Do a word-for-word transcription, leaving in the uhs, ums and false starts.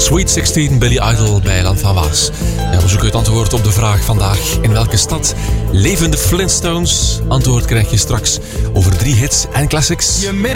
Sweet zestien, Billy Idol bij Land van Waas. Ja, we zoeken het antwoord op de vraag vandaag. In welke stad leven de Flintstones? Antwoord krijg je straks over drie hits en classics.